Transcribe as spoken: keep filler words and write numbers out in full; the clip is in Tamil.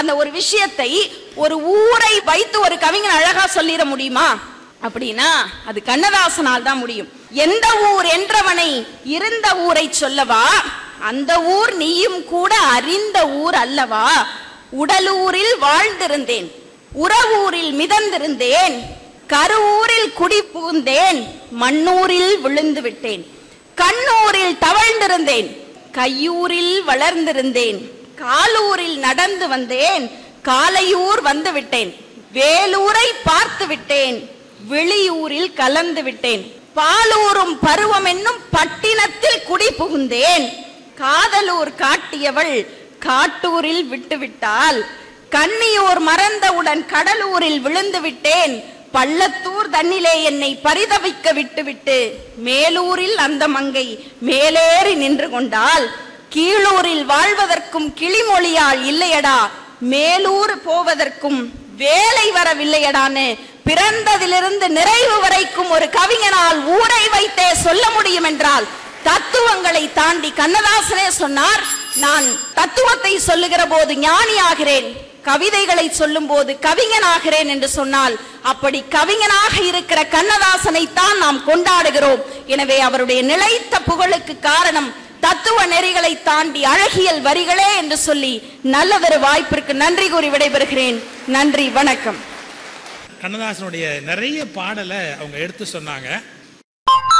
அந்த ஒரு விஷயத்தை ஒரு ஊரை வைத்து ஒரு கவிஞன் அழகா சொல்லிட முடியுமா அப்படின்னா அது கண்ணதாசனால் தான் முடியும். எந்த ஊர் என்றவனை இருந்த ஊரை சொல்லவா, அந்த ஊர் நீயும் கூட அறிந்த ஊர் அல்லவா. உடலூரில் வாழ்ந்திருந்தேன், உறவூரில் மிதந்திருந்தேன், கருவூரில் குடி புகுந்தேன், மண்ணூரில் விழுந்து விட்டேன், கண்ணூரில் தவழ்ந்திருந்தேன், கையூரில் வளர்ந்திருந்தேன், காலூரில் நடந்து வந்தேன், காலையூர் வந்து விட்டேன், வேலூரை பார்த்து விட்டேன், வெளியூரில் கலந்து விட்டேன், பாலூரும் பருவம் என்னும் பட்டினத்தில் குடி புகுந்தேன், காதலூர் காட்டியவள் காட்டூரில் விட்டுவிட்டால், கன்னியூர் மறந்தவுடன் கடலூரில் விழுந்து விட்டேன், பள்ளத்தூர் தன்னிலே என்னை பரிதவிக்க விட்டுவிட்டு மேலூரில் அந்த மங்கை மேலேறி நின்று கொண்டால், கீழூரில் வாழ்வதற்கும் கிளிமொழியால் இல்லையடா, மேலூர் போவதற்கும் வேலை வரவில்லையடான்னு பிறந்ததிலிருந்து நிறைவு வரைக்கும் ஒரு கவிஞனால் ஊரை வைத்தே சொல்ல முடியும் என்றால் தத்துவங்களை தாண்டி கண்ணதாசனே சொன்னார், நான் தத்துவத்தை சொல்லுகிற போது ஞானியாகிறேன், கவிதைகளை சொல்லும் போது கவிஞனாகிறேன் என்று சொன்னால் அப்படி கவிஞனாக இருக்கிற கண்ணதாசனை தான் நாம் கொண்டாடுகிறோம். எனவே அவருடைய நிலைத்த புகழுக்கு காரணம் தத்துவ நெறிகளை தாண்டி அழகியல் வரிகளே என்று சொல்லி நல்லதொரு வாய்ப்பிற்கு நன்றி கூறி விடைபெறுகிறேன். நன்றி, வணக்கம். கண்ணதாசனுடைய நிறைய பாடலை அவங்க எடுத்து சொன்னாங்க.